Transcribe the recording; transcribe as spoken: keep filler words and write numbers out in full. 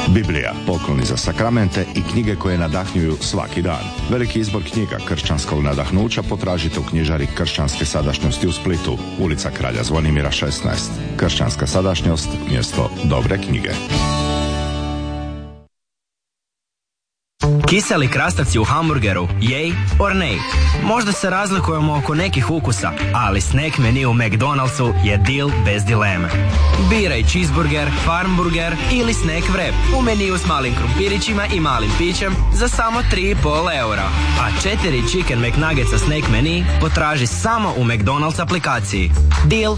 Biblija, pokloni za sakramente i knjige koje nadahnjuju svaki dan. Veliki izbor knjiga kršćanskog nadahnuća potražite u knjižari Kršćanske sadašnjosti u Splitu, ulica Kralja Zvonimira šesnaest. Kršćanska sadašnjost, mjesto dobre knjige. Kiseli krastavci u hamburgeru, yay or nay? Možda se razlikujemo oko nekih ukusa, ali snack menu u McDonald'su je deal bez dileme. Biraj cheeseburger, farmburger ili snack wrap u meniju s malim krumpirićima i malim pićem za samo tri i pol eura. A četiri chicken McNuggets sa snack menu potraži samo u McDonald's aplikaciji. Deal